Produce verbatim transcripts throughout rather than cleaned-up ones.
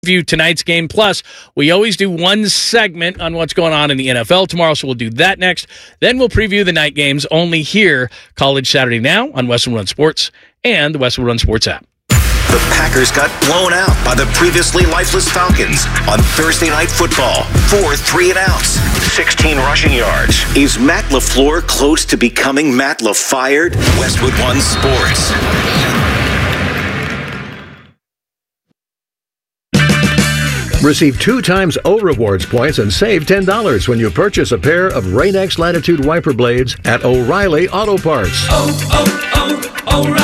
Review tonight's game. Plus, we always do one segment on what's going on in the N F L tomorrow, so we'll do that next. Then we'll preview the night games only here, College Saturday Now on Westwood One Sports and the Westwood One Sports app. The Packers got blown out by the previously lifeless Falcons on Thursday Night Football. Four three and outs, sixteen rushing yards. Is Matt LaFleur close to becoming Matt LaFired? Westwood One Sports. Receive two times O Rewards points and save ten dollars when you purchase a pair of Rain-X Latitude wiper blades at O'Reilly Auto Parts. Oh,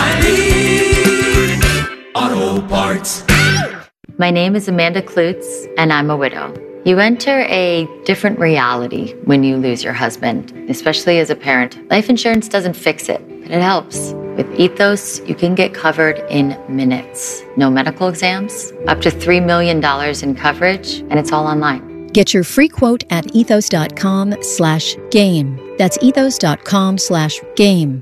oh, oh, O'Reilly Auto Parts. My name is Amanda Klutz, and I'm a widow. You enter a different reality when you lose your husband, especially as a parent. Life insurance doesn't fix it, but it helps. With Ethos, you can get covered in minutes. No medical exams, up to three million dollars in coverage, and it's all online. Get your free quote at ethos.com slash game. That's ethos.com slash game.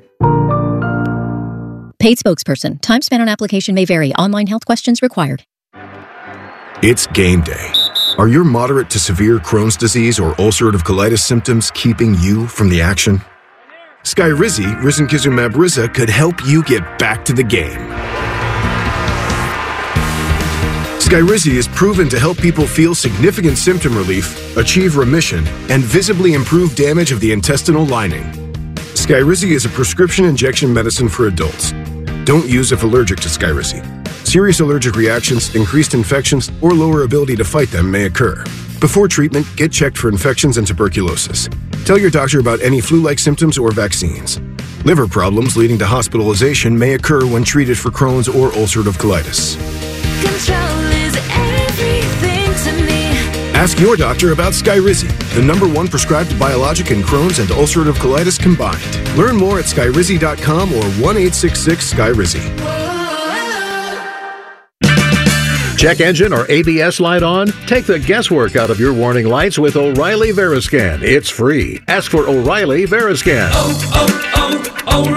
Paid spokesperson. Time spent on application may vary. Online health questions required. It's game day. Are your moderate to severe Crohn's disease or ulcerative colitis symptoms keeping you from the action? Skyrizi, risankizumab Riza, could help you get back to the game. Skyrizi is proven to help people feel significant symptom relief, achieve remission, and visibly improve damage of the intestinal lining. Skyrizi is a prescription injection medicine for adults. Don't use if allergic to Skyrizi. Serious allergic reactions, increased infections, or lower ability to fight them may occur. Before treatment, get checked for infections and tuberculosis. Tell your doctor about any flu-like symptoms or vaccines. Liver problems leading to hospitalization may occur when treated for Crohn's or ulcerative colitis. Control is everything to me. Ask your doctor about Skyrizi, the number one prescribed biologic in Crohn's and ulcerative colitis combined. Learn more at skyrizi dot com or one eight six six Skyrizi. Check engine or A B S light on? Take the guesswork out of your warning lights with O'Reilly Veriscan. It's free. Ask for O'Reilly Veriscan. Oh, oh,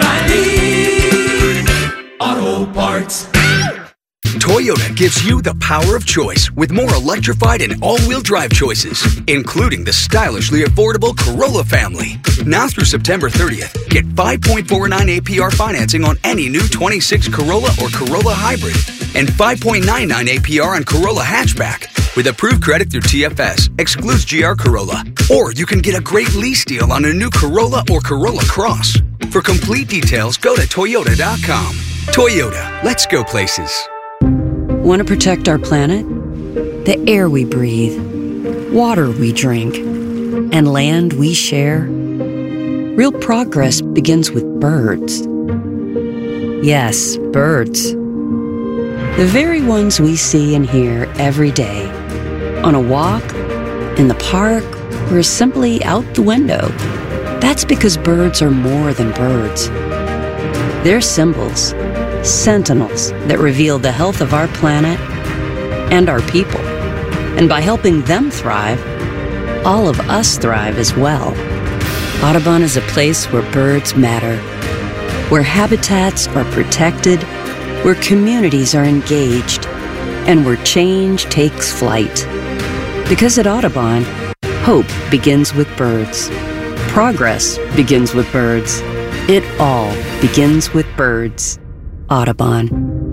oh, O'Reilly Auto Parts. Toyota gives you the power of choice with more electrified and all-wheel drive choices, including the stylishly affordable Corolla family. Now through September thirtieth, get five point four nine A P R financing on any new twenty-six Corolla or Corolla Hybrid and five point nine nine A P R on Corolla Hatchback. With approved credit through T F S, excludes G R Corolla. Or you can get a great lease deal on a new Corolla or Corolla Cross. For complete details, go to toyota dot com. Toyota, let's go places. Want to protect our planet? The air we breathe, water we drink, and land we share? Real progress begins with birds. Yes, birds. The very ones we see and hear every day. On a walk, in the park, or simply out the window. That's because birds are more than birds. They're symbols. Sentinels that reveal the health of our planet and our people. And by helping them thrive, all of us thrive as well. Audubon is a place where birds matter, where habitats are protected, where communities are engaged, and where change takes flight. Because at Audubon, hope begins with birds. Progress begins with birds. It all begins with birds. Audubon.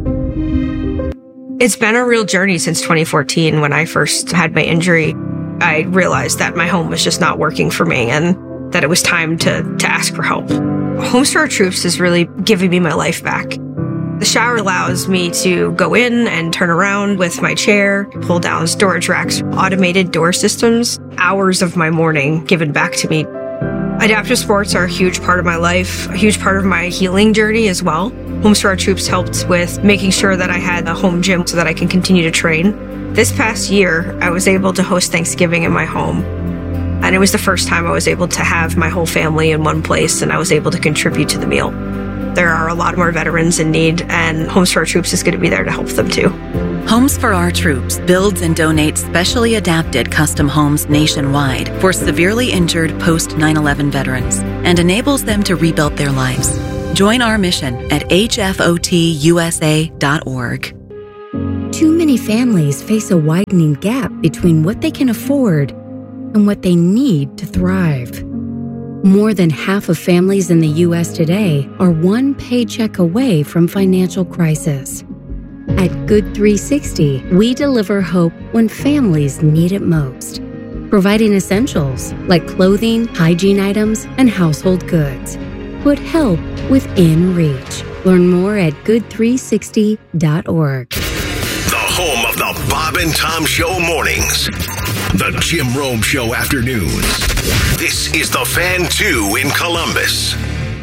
It's been a real journey since twenty fourteen when I first had my injury. I realized that my home was just not working for me and that it was time to, to ask for help. Homes for Our Troops is really giving me my life back. The shower allows me to go in and turn around with my chair, pull down storage racks, automated door systems, hours of my morning given back to me. Adaptive sports are a huge part of my life, a huge part of my healing journey as well. Homes for Our Troops helped with making sure that I had a home gym so that I can continue to train. This past year, I was able to host Thanksgiving in my home. And it was the first time I was able to have my whole family in one place and I was able to contribute to the meal. There are a lot more veterans in need, and Homes for Our Troops is going to be there to help them too. Homes for Our Troops builds and donates specially adapted custom homes nationwide for severely injured post nine eleven veterans and enables them to rebuild their lives. Join our mission at H F O T U S A dot org. Too many families face a widening gap between what they can afford and what they need to thrive. More than half of families in the U S today are one paycheck away from financial crisis. At Good three sixty, we deliver hope when families need it most, providing essentials like clothing, hygiene items, and household goods. Put help within reach. Learn more at good three sixty dot org. The home of the Bob and Tom Show mornings. The Jim Rome Show afternoons. This is The Fan two in Columbus.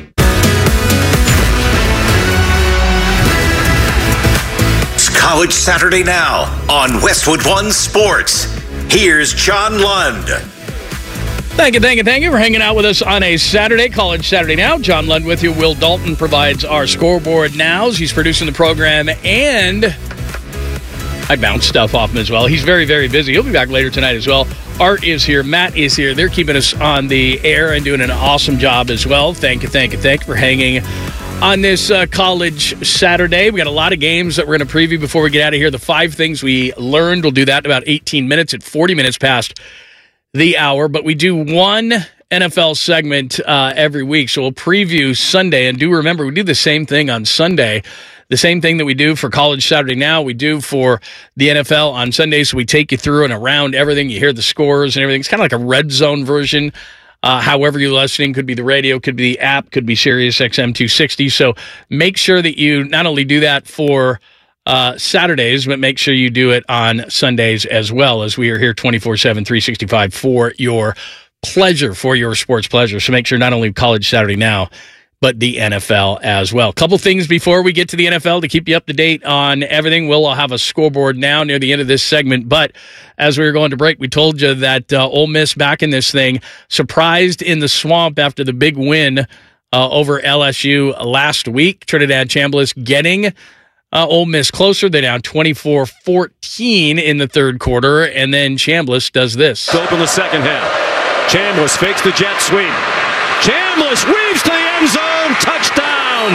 It's College Saturday Now on Westwood One Sports. Here's John Lund. Thank you, thank you, thank you for hanging out with us on a Saturday, College Saturday Now. John Lund with you. Will Dalton provides our scoreboard nows. He's producing the program, and I bounce stuff off him as well. He's very, very busy. He'll be back later tonight as well. Art is here. Matt is here. They're keeping us on the air and doing an awesome job as well. Thank you, thank you, thank you for hanging on this uh, College Saturday. We got a lot of games that we're going to preview before we get out of here. The five things we learned. We'll do that in about eighteen minutes at forty minutes past the hour. But we do one N F L segment uh, every week. So we'll preview Sunday. And do remember, we do the same thing on Sunday. The same thing that we do for College Saturday Now, we do for the N F L on Sundays. So we take you through and around everything. You hear the scores and everything. It's kind of like a red zone version. Uh, however you're listening, could be the radio, could be the app, could be Sirius X M two sixty. So make sure that you not only do that for uh, Saturdays, but make sure you do it on Sundays as well, as we are here twenty-four seven, three sixty-five for your pleasure, for your sports pleasure. So make sure not only College Saturday Now, but the N F L as well. Couple things before we get to the N F L to keep you up to date on everything. We'll have a scoreboard now near the end of this segment, but as we were going to break, we told you that uh, Ole Miss back in this thing, surprised in the swamp after the big win uh, over L S U last week. Trinidad Chambliss getting uh, Ole Miss closer. They're down twenty-four fourteen in the third quarter, and then Chambliss does this. Open the second half. Chambliss fakes the jet sweep. Chambliss weaves to the end zone. Touchdown.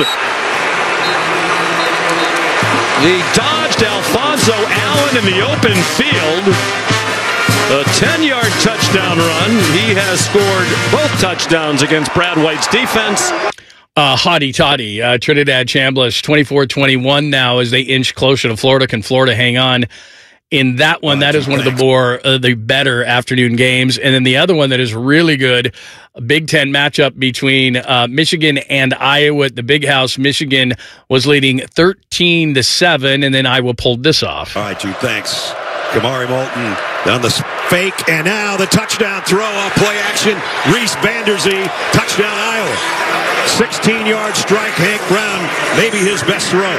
He dodged Alfonso Allen in the open field. A ten-yard touchdown run. He has scored both touchdowns against Brad White's defense. Uh, Hotty toddy. Uh, Trinidad Chambliss twenty-four twenty-one now as they inch closer to Florida. Can Florida hang on in that one? That is one of the more, uh, the better afternoon games. And then the other one that is really good, a Big Ten matchup between uh, Michigan and Iowa at the Big House. Michigan was leading thirteen to seven, and then Iowa pulled this off. All right, Jude, thanks. Kamari Moulton down the fake, and now the touchdown throw off play action. Reese Vanderzee, touchdown Iowa. sixteen-yard strike, Hank Brown, maybe his best throw.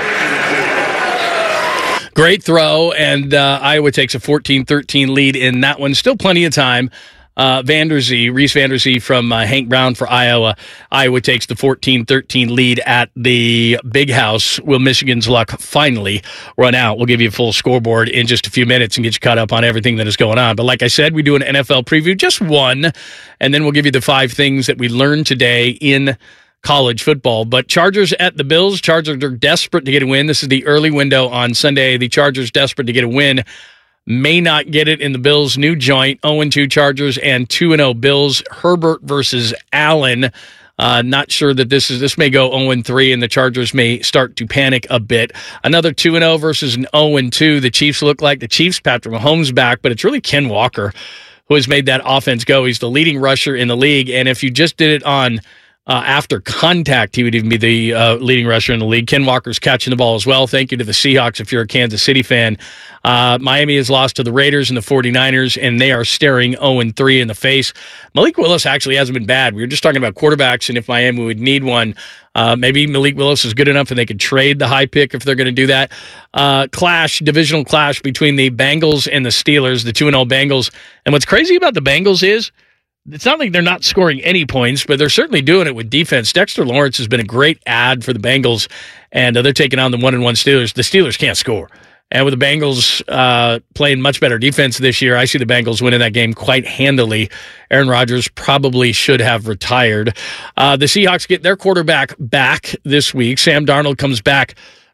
Great throw, and uh, Iowa takes a fourteen thirteen lead in that one. Still plenty of time. Uh, Vanderzee, Reese Vanderzee from uh, Hank Brown for Iowa. Iowa takes the fourteen thirteen lead at the Big House. Will Michigan's luck finally run out? We'll give you a full scoreboard in just a few minutes and get you caught up on everything that is going on. But like I said, we do an N F L preview, just one, and then we'll give you the five things that we learned today in college football. But Chargers at the Bills. Chargers are desperate to get a win. This is the early window on Sunday. The Chargers desperate to get a win. May not get it in the Bills' new joint. oh and two Chargers and two and oh Bills. Herbert versus Allen. Uh, not sure that this is, this may go oh and three, and the Chargers may start to panic a bit. Another two and oh versus an oh and two. The Chiefs look like the Chiefs. Patrick Mahomes back, but it's really Ken Walker who has made that offense go. He's the leading rusher in the league, and if you just did it on Uh, after contact, he would even be the uh, leading rusher in the league. Ken Walker's catching the ball as well. Thank you to the Seahawks if you're a Kansas City fan. Uh, Miami has lost to the Raiders and the forty-niners, and they are staring oh and three in the face. Malik Willis actually hasn't been bad. We were just talking about quarterbacks and if Miami would need one. Uh, maybe Malik Willis is good enough and they could trade the high pick if they're going to do that. Uh, clash, divisional clash between the Bengals and the Steelers, the two and oh Bengals. And what's crazy about the Bengals is it's not like they're not scoring any points, but they're certainly doing it with defense. Dexter Lawrence has been a great add for the Bengals, and uh, they're taking on the one and one Steelers. The Steelers can't score. And with the Bengals uh, playing much better defense this year, I see the Bengals winning that game quite handily. Aaron Rodgers probably should have retired. Uh, the Seahawks get their quarterback back this week. Sam Darnold comes back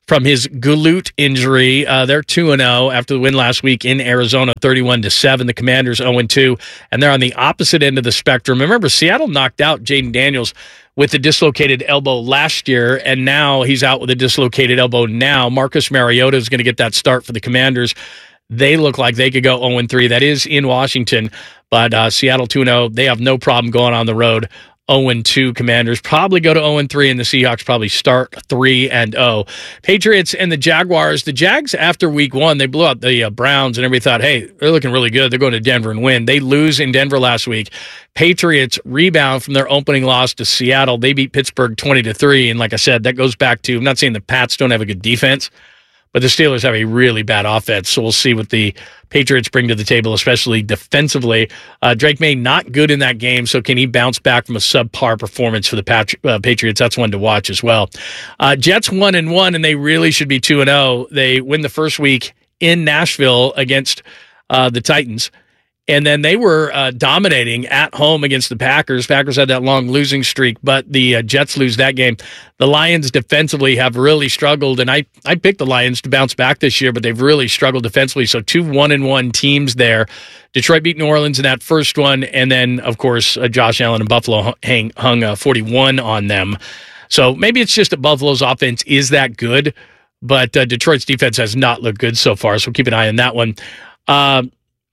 from his glute injury. Uh, they're two and oh after the win last week in Arizona, thirty-one to seven. The Commanders oh and two, and they're on the opposite end of the spectrum. Remember, Seattle knocked out Jaden Daniels with the dislocated elbow last year, and now he's out with a dislocated elbow now. Marcus Mariota is going to get that start for the Commanders. They look like they could go oh and three. That is in Washington, but uh, Seattle two and oh. They have no problem going on the road. oh and two Commanders probably go to oh and three, and the Seahawks probably start three and oh. Patriots and the Jaguars. The Jags, after week one, they blew out the uh, Browns, and everybody thought, hey, they're looking really good. They're going to Denver and win. They lose in Denver last week. Patriots rebound from their opening loss to Seattle. They beat Pittsburgh twenty to three, and like I said, that goes back to, I'm not saying the Pats don't have a good defense, but the Steelers have a really bad offense, so we'll see what the Patriots bring to the table, especially defensively. Uh, Drake May not good in that game, so can he bounce back from a subpar performance for the Pat- uh, Patriots? That's one to watch as well. Uh, Jets one and one, and they really should be two and oh. They win the first week in Nashville against uh, the Titans. And then they were uh, dominating at home against the Packers. Packers had that long losing streak, but the uh, Jets lose that game. The Lions defensively have really struggled, and I, I picked the Lions to bounce back this year, but they've really struggled defensively. So two one and one teams there. Detroit beat New Orleans in that first one, and then, of course, uh, Josh Allen and Buffalo hung, hung uh, forty-one on them. So maybe it's just that Buffalo's offense is that good, but uh, Detroit's defense has not looked good so far, so keep an eye on that one. Uh,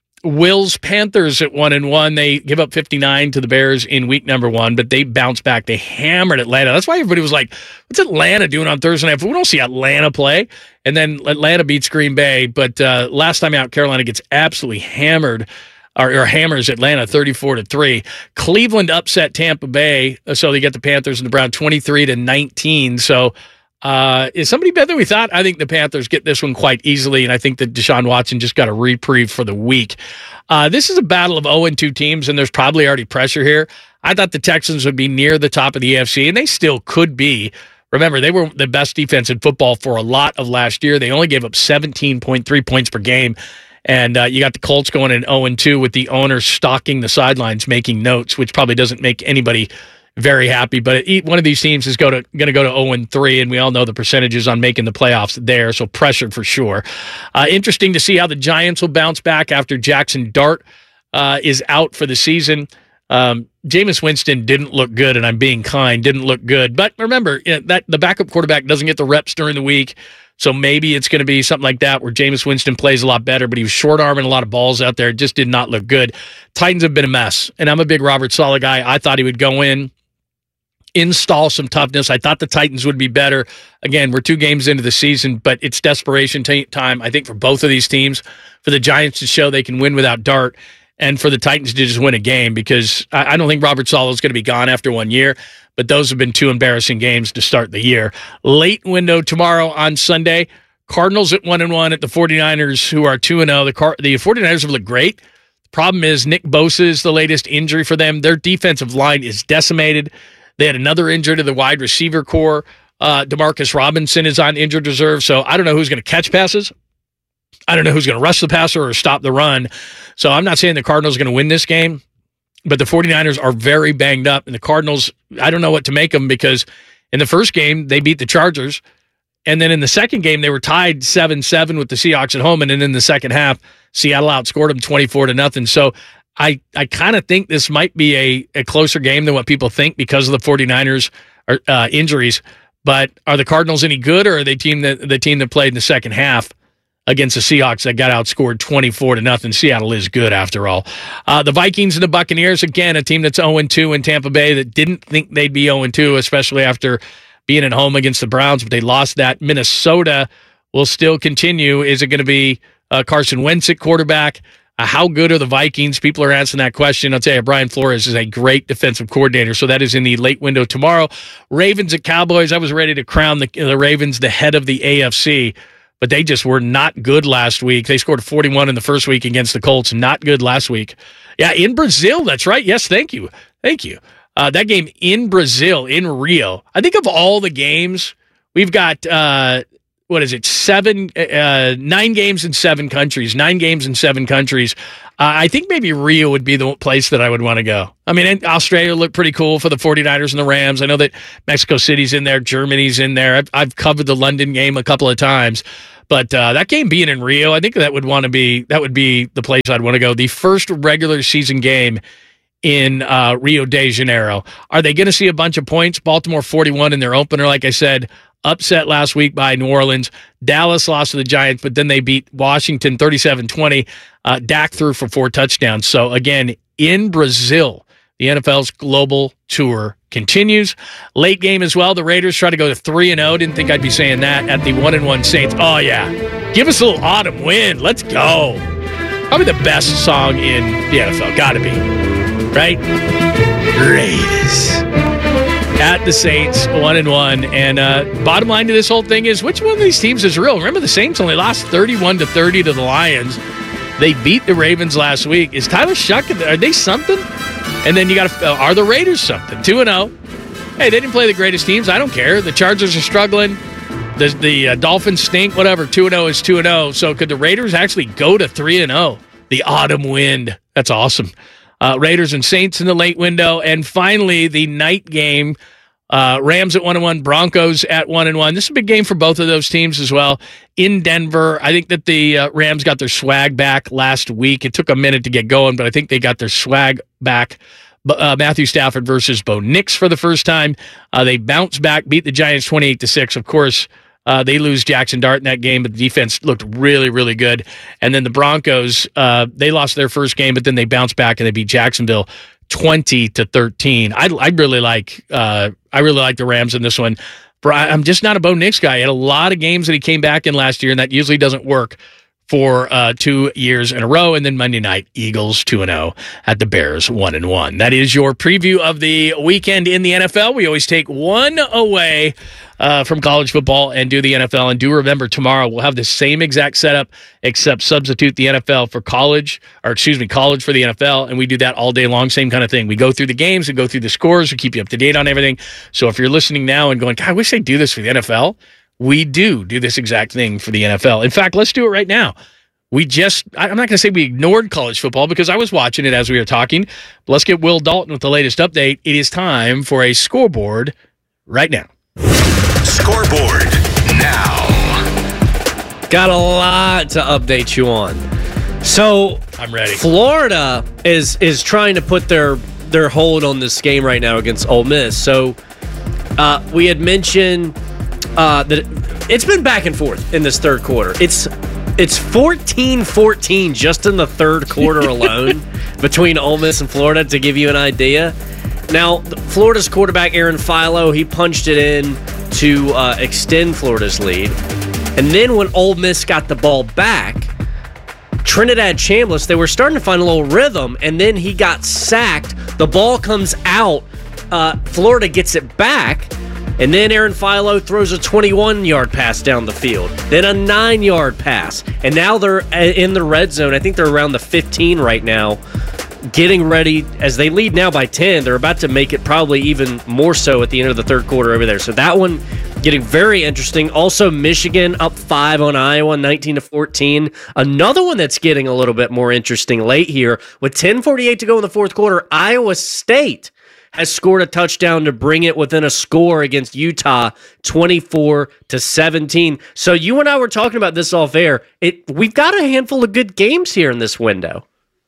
Wills Panthers at one and one. They give up fifty-nine to the Bears in week number one, but they bounced back. They hammered Atlanta. That's why everybody was like, "What's Atlanta doing on Thursday night?" We don't see Atlanta play, and then Atlanta beats Green Bay. But uh, last time out, Carolina gets absolutely hammered, or, or hammers Atlanta thirty-four to three. Cleveland upset Tampa Bay, so they get the Panthers and the Browns twenty-three to nineteen. So. Uh, is somebody better than we thought? I think the Panthers get this one quite easily, and I think that Deshaun Watson just got a reprieve for the week. Uh, this is a battle of oh and two teams, and there's probably already pressure here. I thought the Texans would be near the top of the A F C, and they still could be. Remember, they were the best defense in football for a lot of last year. They only gave up seventeen point three points per game, and uh, you got the Colts going in oh and two with the owner stalking the sidelines, making notes, which probably doesn't make anybody very happy, but one of these teams is going to going to go to oh and three, and we all know the percentages on making the playoffs there, so pressured for sure. Uh, interesting to see how the Giants will bounce back after Jackson Dart uh, is out for the season. Um, Jameis Winston didn't look good, and I'm being kind, didn't look good. But remember, you know, that the backup quarterback doesn't get the reps during the week, so maybe it's going to be something like that where Jameis Winston plays a lot better, but he was short-arming a lot of balls out there. It just did not look good. Titans have been a mess, and I'm a big Robert Saleh guy. I thought he would go in, install some toughness. I thought the Titans would be better. Again, we're two games into the season, but it's desperation t- time, I think, for both of these teams. For the Giants to show they can win without Dart, and for the Titans to just win a game, because I, I don't think Robert Saleh is going to be gone after one year, but those have been two embarrassing games to start the year. Late window tomorrow on Sunday. Cardinals at one and one at the 49ers, who are two and oh. The, Car- the 49ers have looked great. The problem is Nick Bosa is the latest injury for them. Their defensive line is decimated. They had another injury to the wide receiver core. Uh, Demarcus Robinson is on injured reserve, so I don't know who's going to catch passes. I don't know who's going to rush the passer or stop the run. So I'm not saying the Cardinals are going to win this game, but the 49ers are very banged up, and the Cardinals, I don't know what to make of them, because in the first game, they beat the Chargers, and then in the second game, they were tied seven seven with the Seahawks at home, and then in the second half, Seattle outscored them twenty-four to nothing. So I, I kind of think this might be a, a closer game than what people think because of the 49ers are, uh, injuries. But are the Cardinals any good, or are they team that, the team that played in the second half against the Seahawks that got outscored twenty-four to nothing? Seattle is good after all. Uh, the Vikings and the Buccaneers, again, a team that's oh and two in Tampa Bay that didn't think they'd be oh and two, especially after being at home against the Browns, but they lost that. Minnesota will still continue. Is it going to be uh, Carson Wentz at quarterback? Uh, how good are the Vikings? People are asking that question. I'll tell you, Brian Flores is a great defensive coordinator, so that is in the late window tomorrow. Ravens at Cowboys. I was ready to crown the, the Ravens the head of the A F C, but they just were not good last week. They scored forty-one in the first week against the Colts. Not good last week. Yeah, in Brazil. That's right. Yes, thank you. Thank you. Uh, that game in Brazil, in Rio. I think of all the games, we've got uh, what is it, seven, uh, nine games in seven countries, nine games in seven countries. Uh, I think maybe Rio would be the place that I would want to go. I mean, Australia looked pretty cool for the 49ers and the Rams. I know that Mexico City's in there, Germany's in there. I've, I've covered the London game a couple of times. But uh, that game being in Rio, I think that would want to be that would be the place I'd want to go. The first regular season game in uh, Rio de Janeiro. Are they going to see a bunch of points? Baltimore forty-one in their opener, like I said, upset last week by New Orleans. Dallas lost to the Giants, but then they beat Washington thirty-seven twenty. Uh, Dak threw for four touchdowns. So again, in Brazil, the N F L's global tour continues. Late game as well. The Raiders try to go to three and oh. Didn't think I'd be saying that at the one and one Saints. Oh, yeah. Give us a little autumn wind. Let's go. Probably the best song in the N F L. Gotta be. Right? Raiders. At the Saints, one and one. And uh, bottom line to this whole thing is, which one of these teams is real? Remember, the Saints only lost thirty-one to thirty to the Lions. They beat the Ravens last week. Is Tyler Shuck, are they something? And then you got to, uh, are the Raiders something? two and oh. Hey, they didn't play the greatest teams. I don't care. The Chargers are struggling. The, the uh, Dolphins stink. Whatever. two and oh is two and oh. So could the Raiders actually go to three and oh? The autumn wind. That's awesome. Uh, Raiders and Saints in the late window. And finally, the night game. Uh, Rams at one and one, Broncos at one and one. This is a big game for both of those teams as well. In Denver, I think that the uh, Rams got their swag back last week. It took a minute to get going, but I think they got their swag back. Uh, Matthew Stafford versus Bo Nix for the first time. Uh, they bounced back, beat the Giants twenty-eight to six. Of course, uh, they lose Jackson Dart in that game, but the defense looked really, really good. And then the Broncos, uh, they lost their first game, but then they bounced back and they beat Jacksonville twenty to thirteen. I I really like uh, I really like the Rams in this one. I'm just not a Bo Nix guy. He had a lot of games that he came back in last year, and that usually doesn't work for uh, two years in a row. And then Monday night, Eagles two and oh at the Bears one and one. That is your preview of the weekend in the N F L. We always take one away uh, from college football and do the N F L. And do remember, tomorrow we'll have the same exact setup, except substitute the N F L for college, or excuse me, college for the N F L. And we do that all day long, same kind of thing. We go through the games and go through the scores. We keep you up to date on everything. So if you're listening now and going, God, I wish they'd do this for the N F L, we do do this exact thing for the N F L. In fact, let's do it right now. We just, I'm not going to say we ignored college football because I was watching it as we were talking. But let's get Will Dalton with the latest update. It is time for a scoreboard right now. Scoreboard now. Got a lot to update you on. So I'm ready. Florida is is trying to put their their hold on this game right now against Ole Miss. So uh, we had mentioned uh, that it's been back and forth in this third quarter. It's It's fourteen fourteen just in the third quarter alone between Ole Miss and Florida, to give you an idea. Now, Florida's quarterback, Aaron Philo, he punched it in to uh, extend Florida's lead. And then when Ole Miss got the ball back, Trinidad Chambliss, they were starting to find a little rhythm, and then he got sacked. The ball comes out. Uh, Florida gets it back. And then Aaron Philo throws a twenty-one-yard pass down the field. Then a nine-yard pass. And now they're in the red zone. I think they're around the fifteen right now, getting ready. As they lead now by ten, they're about to make it probably even more so at the end of the third quarter over there. So that one getting very interesting. Also, Michigan up five on Iowa, nineteen to fourteen. Another one that's getting a little bit more interesting late here. With ten forty-eight to go in the fourth quarter, Iowa State has scored a touchdown to bring it within a score against Utah, twenty-four to seventeen. So you and I were talking about this off air. It we've got a handful of good games here in this window.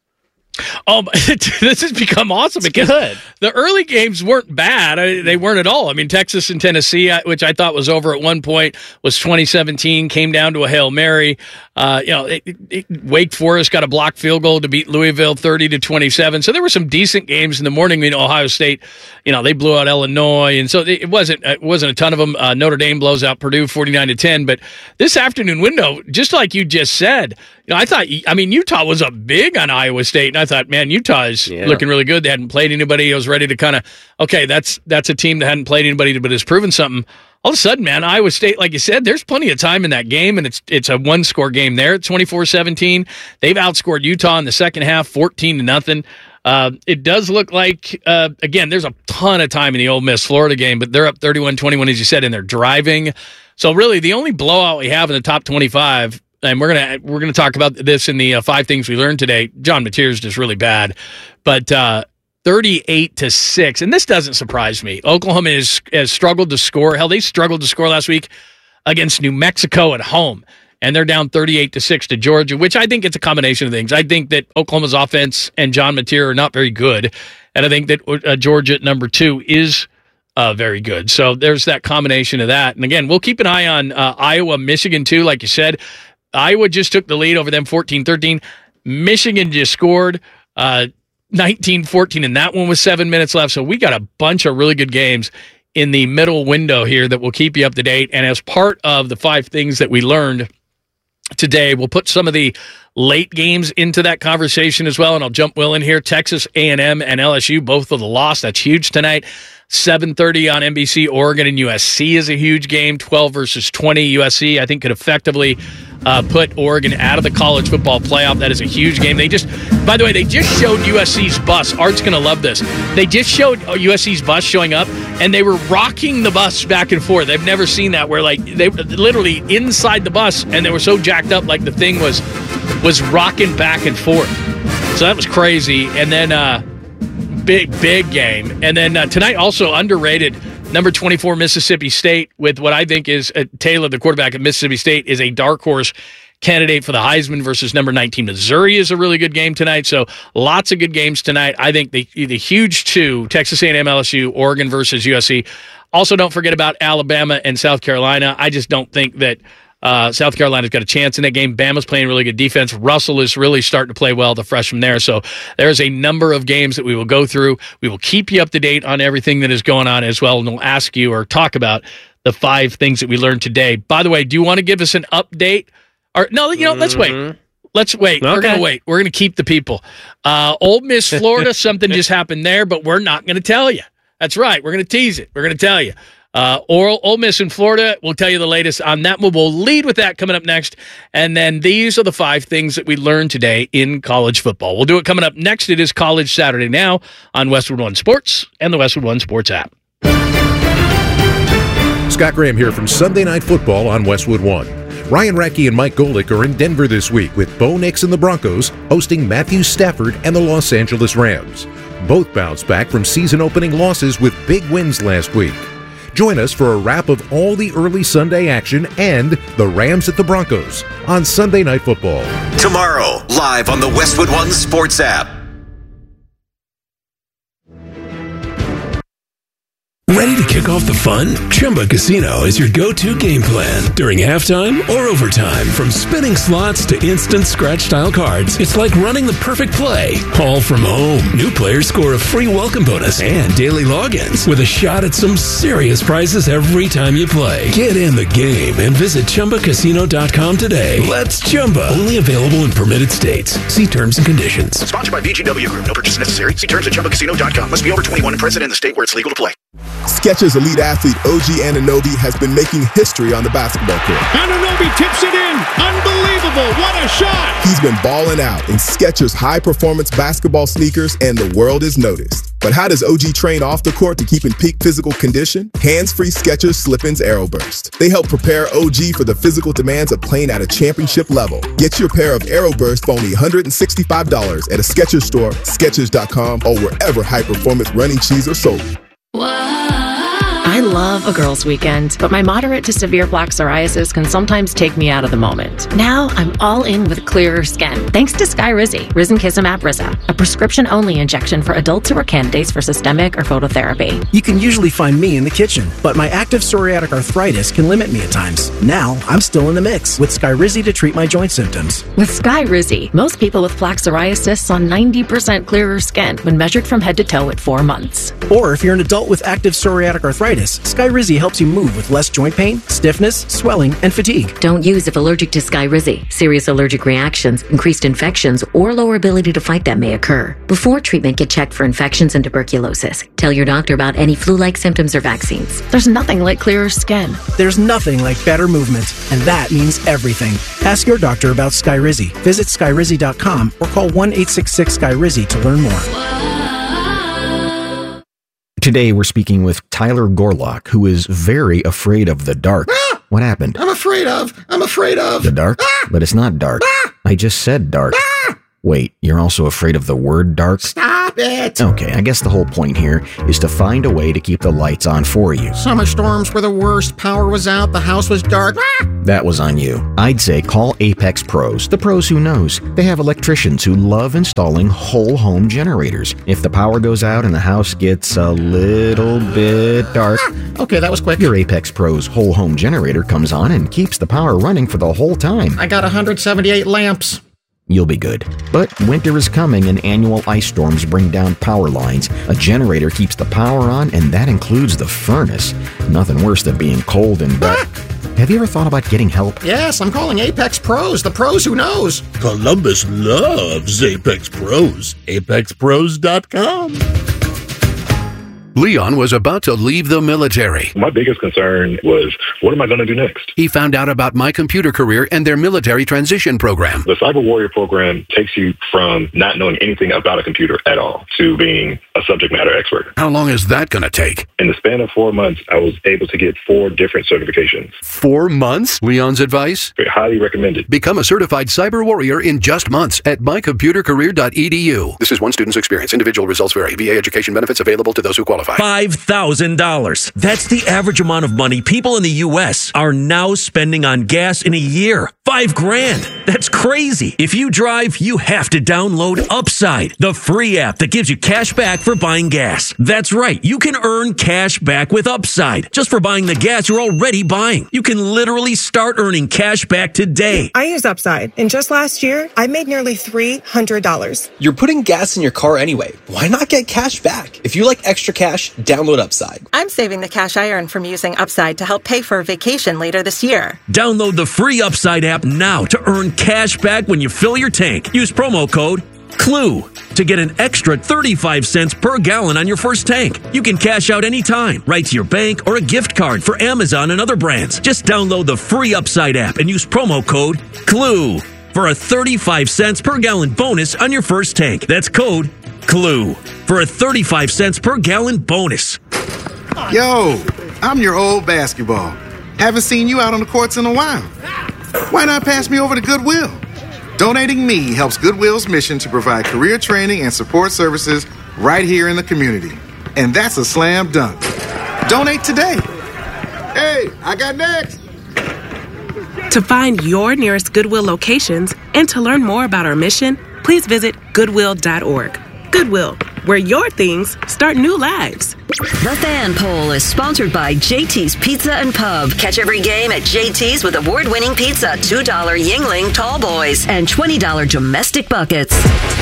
Oh, this has become awesome it's because good. The early games weren't bad. I mean, they weren't at all. I mean, Texas and Tennessee, which I thought was over at one point, was twenty seventeen, came down to a Hail Mary. Uh, you know, it, it, Wake Forest got a blocked field goal to beat Louisville thirty to twenty-seven. So there were some decent games in the morning. I mean, Ohio State, you know, they blew out Illinois, and so it wasn't it wasn't a ton of them. Uh, Notre Dame blows out Purdue forty-nine to ten. But this afternoon window, just like you just said, you know, I thought, I mean, Utah was up big on Iowa State, and I thought, man, Utah is yeah. looking really good. They hadn't played anybody. I was ready to kind of, okay, that's that's a team that hadn't played anybody, but has proven something. All of a sudden, man, Iowa State, like you said, there's plenty of time in that game, and it's it's a one-score game there. It's twenty-four seventeen. They've outscored Utah in the second half, fourteen to nothing. Uh, it does look like, uh, again, there's a ton of time in the Ole Miss Florida game, but they're up thirty-one twenty-one, as you said, and they're driving. So really, the only blowout we have in the top twenty-five, and we're gonna we're gonna talk about this in the uh, five things we learned today. John Mateer is just really bad, but uh, thirty-eight to six, and this doesn't surprise me. Oklahoma is, has struggled to score. Hell, they struggled to score last week against New Mexico at home, and they're down thirty-eight to six to Georgia, which I think it's a combination of things. I think that Oklahoma's offense and John Mateer are not very good, and I think that uh, Georgia at number two is uh, very good. So there's that combination of that. And again, we'll keep an eye on uh, Iowa, Michigan too. Like you said, Iowa just took the lead over them fourteen thirteen. Michigan just scored uh, nineteen fourteen, and that one was seven minutes left. So we got a bunch of really good games in the middle window here that will keep you up to date. And as part of the five things that we learned today, we'll put some of the late games into that conversation as well. And I'll jump Will in here. Texas A and M and L S U, both of the loss. That's huge tonight. seven thirty on N B C. Oregon and U S C is a huge game. twelve versus twenty. U S C, I think, could effectively uh, put Oregon out of the college football playoff. That is a huge game. They just, by the way, they just showed U S C's bus. Art's going to love this. They just showed U S C's bus showing up, and they were rocking the bus back and forth. They've never seen that, where like they were literally inside the bus, and they were so jacked up, like the thing was was rocking back and forth. So that was crazy. And then uh, big, big game. And then uh, tonight also underrated, number twenty-four Mississippi State, with what I think is uh, Taylor, the quarterback at Mississippi State, is a dark horse candidate for the Heisman, versus number nineteen Missouri is a really good game tonight. So lots of good games tonight. I think the the huge two, Texas A and M, L S U, Oregon versus U S C. Also, don't forget about Alabama and South Carolina. I just don't think that uh, South Carolina's got a chance in that game. Bama's playing really good defense. Russell is really starting to play well, the freshman there. So there's a number of games that we will go through. We will keep you up to date on everything that is going on as well, and we'll ask you or talk about the five things that we learned today. By the way, do you want to give us an update? Or no, you know, mm-hmm. let's wait. Let's wait. Okay. We're going to wait. We're going to keep the people. Uh, Ole Miss, Florida, something just happened there, but we're not going to tell you. That's right. We're going to tease it. We're going to tell you. Uh, Oral, Ole Miss in Florida, we'll tell you the latest on that one. We'll lead with that coming up next. And then these are the five things that we learned today in college football. We'll do it coming up next. It is College Saturday Now on Westwood One Sports and the Westwood One Sports app. Scott Graham here from Sunday Night Football on Westwood One. Ryan Radke and Mike Golick are in Denver this week with Bo Nix and the Broncos hosting Matthew Stafford and the Los Angeles Rams. Both bounced back from season-opening losses with big wins last week. Join us for a wrap of all the early Sunday action and the Rams at the Broncos on Sunday Night Football. Tomorrow, live on the Westwood One Sports app. Ready to kick off the fun? Chumba Casino is your go-to game plan during halftime or overtime. From spinning slots to instant scratch-style cards, it's like running the perfect play, all from home. New players score a free welcome bonus and daily logins with a shot at some serious prizes every time you play. Get in the game and visit Chumba Casino dot com today. Let's Chumba. Only available in permitted states. See terms and conditions. Sponsored by V G W Group. No purchase necessary. See terms at Chumba Casino dot com. Must be over twenty-one and present in the state where it's legal to play. Skechers elite athlete O G Anunoby has been making history on the basketball court. Anunoby tips it in. Unbelievable. What a shot. He's been balling out in Skechers high-performance basketball sneakers, and the world is noticed. But how does O G train off the court to keep in peak physical condition? Hands-free Skechers Slip-ins Aeroburst. They help prepare O G for the physical demands of playing at a championship level. Get your pair of Aeroburst for only one hundred sixty-five dollars at a Skechers store, Skechers dot com, or wherever high-performance running shoes are sold. I love a girls' weekend, but my moderate to severe plaque psoriasis can sometimes take me out of the moment. Now I'm all in with clearer skin, thanks to Skyrizi, Risankizumab Riza, a prescription-only injection for adults who are candidates for systemic or phototherapy. You can usually find me in the kitchen, but my active psoriatic arthritis can limit me at times. Now I'm still in the mix with Skyrizi to treat my joint symptoms. With Skyrizi, most people with plaque psoriasis saw ninety percent clearer skin when measured from head to toe at four months. Or if you're an adult with active psoriatic arthritis, arthritis, Skyrizi helps you move with less joint pain, stiffness, swelling, and fatigue. Don't use if allergic to Skyrizi. Serious allergic reactions, increased infections, or lower ability to fight them may occur. Before treatment, get checked for infections and tuberculosis. Tell your doctor about any flu-like symptoms or vaccines. There's nothing like clearer skin. There's nothing like better movement, and that means everything. Ask your doctor about Skyrizi. Visit Skyrizi dot com or call one eight six six Skyrizi to learn more. Today we're speaking with Tyler Gorlock, who is very afraid of the dark. Ah! What happened? I'm afraid of. I'm afraid of. The dark? Ah! But it's not dark. Ah! I just said dark. Ah! Wait, you're also afraid of the word dark? Stop it. Okay, I guess the whole point here is to find a way to keep the lights on for you. Summer storms were the worst. Power was out. The house was dark. Ah! That was on you. I'd say call Apex Pros, the pros who knows. They have electricians who love installing whole home generators. If the power goes out and the house gets a little bit dark, ah! Okay, that was quick. Your Apex Pros whole home generator comes on and keeps the power running for the whole time. I got one hundred seventy-eight lamps. You'll be good. But winter is coming and annual ice storms bring down power lines. A generator keeps the power on, and that includes the furnace. Nothing worse than being cold and wet. Have you ever thought about getting help? Yes, I'm calling Apex Pros, the pros who knows. Columbus loves Apex Pros. Apex Pros dot com. Leon was about to leave the military. My biggest concern was, what am I going to do next? He found out about My Computer Career and their military transition program. The Cyber Warrior program takes you from not knowing anything about a computer at all to being a subject matter expert. How long is that going to take? In the span of four months, I was able to get four different certifications. Four months? Leon's advice? Highly recommended. Become a certified cyber warrior in just months at my computer career dot e d u. This is one student's experience. Individual results vary. V A education benefits available to those who qualify. five thousand dollars. That's the average amount of money people in the U S are now spending on gas in a year. Five grand. That's crazy. If you drive, you have to download Upside, the free app that gives you cash back for buying gas. That's right. You can earn cash back with Upside just for buying the gas you're already buying. You can literally start earning cash back today. I use Upside, and just last year, I made nearly three hundred dollars. You're putting gas in your car anyway. Why not get cash back? If you like extra cash, download Upside. I'm saving the cash I earn from using Upside to help pay for a vacation later this year. Download the free Upside app now to earn cash back when you fill your tank. Use promo code CLUE to get an extra thirty-five cents per gallon on your first tank. You can cash out anytime, right to your bank or a gift card for Amazon and other brands. Just download the free Upside app and use promo code CLUE for a thirty-five cents per gallon bonus on your first tank. That's code CLUE for a thirty-five cents per gallon bonus. Yo, I'm your old basketball. Haven't seen you out on the courts in a while. Why not pass me over to Goodwill? Donating me helps Goodwill's mission to provide career training and support services right here in the community. And that's a slam dunk. Donate today. Hey, I got next. To find your nearest Goodwill locations and to learn more about our mission, please visit goodwill dot org. Goodwill, where your things start new lives. The Fan Poll is sponsored by J T's Pizza and Pub. Catch every game at J T's with award-winning pizza, two dollar Yingling Tall Boys, and twenty dollar domestic buckets.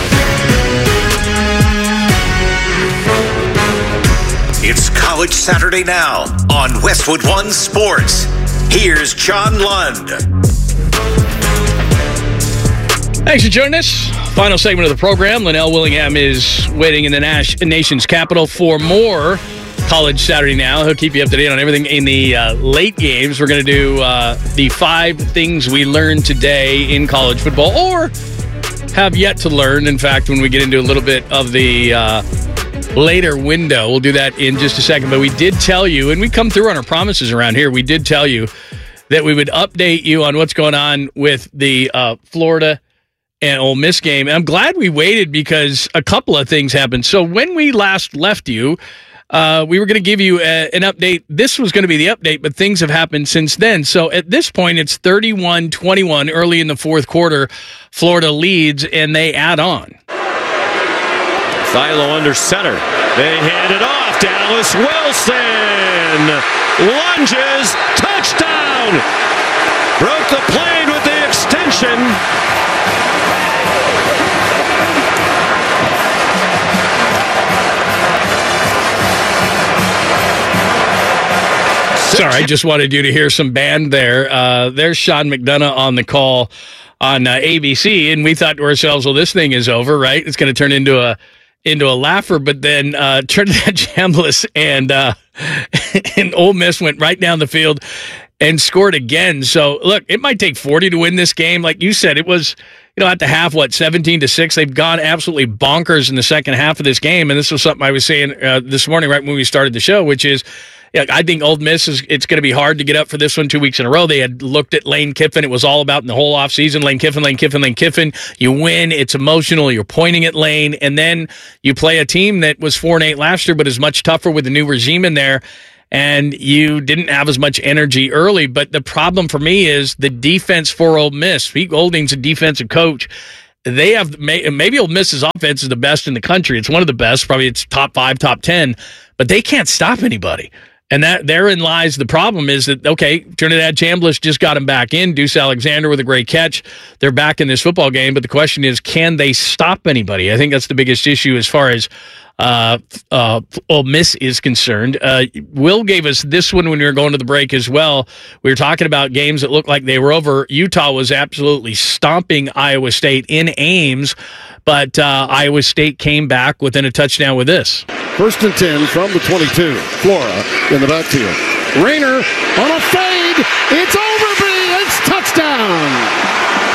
It's College Saturday now on Westwood One Sports. Here's John Lund. Thanks for joining us. Final segment of the program. Linnell Willingham is waiting in the Nash- nation's capital for more College Saturday Now. He'll keep you up to date on everything in the uh, late games. We're going to do uh, the five things we learned today in college football, or have yet to learn. In fact, when we get into a little bit of the uh, later window, we'll do that in just a second. But we did tell you, and we come through on our promises around here, we did tell you that we would update you on what's going on with the uh, Florida and Ole Miss game. And I'm glad we waited because a couple of things happened. So when we last left you, uh, we were going to give you a, an update. This was going to be the update, but things have happened since then. So at this point, it's thirty-one twenty-one early in the fourth quarter. Florida leads, and they add on. Philo under center. They hand it off. Dallas Wilson lunges. Touchdown. Broke the plane with the extension. Sorry, I just wanted you to hear some band there. Uh, there's Sean McDonough on the call on uh, A B C, and we thought to ourselves, well, this thing is over, right? It's going to turn into a into a laugher, but then uh, Trinidad Chambliss and uh, and Ole Miss went right down the field and scored again. So, look, it might take forty to win this game. Like you said, it was, you know, at the half, what, seventeen to six? They've gone absolutely bonkers in the second half of this game, and this was something I was saying uh, this morning right when we started the show, which is, yeah, I think Ole Miss is. It's going to be hard to get up for this one two weeks in a row. They had looked at Lane Kiffin. It was all about in the whole offseason, Lane Kiffin, Lane Kiffin, Lane Kiffin. You win. It's emotional. You're pointing at Lane. And then you play a team that was four and eight last year but is much tougher with the new regime in there. And you didn't have as much energy early. But the problem for me is the defense for Ole Miss. Pete Golding's a defensive coach. They have maybe Ole Miss's offense is the best in the country. It's one of the best. Probably it's top five, top ten. But they can't stop anybody. And that therein lies the problem is that, okay, Trinidad Chambliss just got him back in. Deuce Alexander with a great catch. They're back in this football game. But the question is, can they stop anybody? I think that's the biggest issue as far as uh, uh, Ole Miss is concerned. Uh, Will gave us this one when we were going to the break as well. We were talking about games that looked like they were over. Utah was absolutely stomping Iowa State in Ames, but uh, Iowa State came back within a touchdown with this. First and ten from the twenty-two. Flora in the backfield. Rayner on a fade. It's over, B. It's touchdown.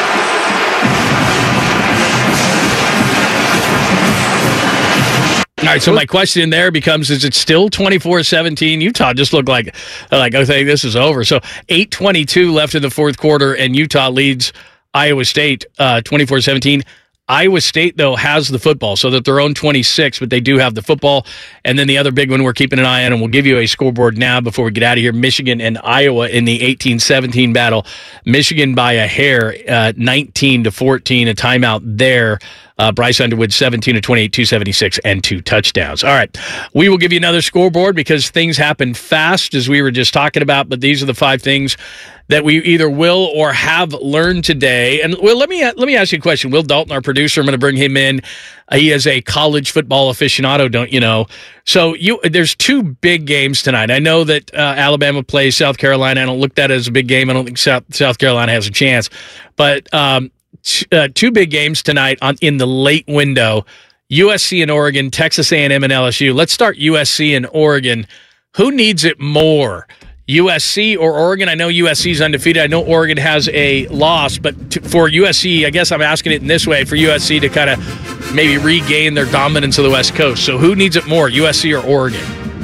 All right, so my question there becomes, is it still twenty-four seventeen? Utah just looked like, like I think this is over. So eight twenty-two left in the fourth quarter, and Utah leads Iowa State uh, twenty-four seventeen. Iowa State, though, has the football, so that they're own twenty-six, but they do have the football. And then the other big one we're keeping an eye on, and we'll give you a scoreboard now before we get out of here, Michigan and Iowa in the eighteen seventeen battle. Michigan by a hair, uh, nineteen to fourteen, a timeout there. Uh, Bryce Underwood, seventeen to twenty-eight, two seventy-six, and two touchdowns. All right, we will give you another scoreboard because things happen fast, as we were just talking about, but these are the five things that we either will or have learned today. And well, let me let me ask you a question. Will Dalton, our producer, I'm going to bring him in. Uh, he is a college football aficionado, don't you know? So you, there's two big games tonight. I know that uh, Alabama plays South Carolina. I don't look at it as a big game. I don't think South, South Carolina has a chance. But um, t- uh, two big games tonight on in the late window. U S C and Oregon, Texas A and M and L S U. Let's start U S C and Oregon. Who needs it more? U S C or Oregon? I know U S C is undefeated. I know Oregon has a loss, but to, for U S C, I guess I'm asking it in this way, for U S C to kind of maybe regain their dominance of the West Coast. So who needs it more, U S C or Oregon?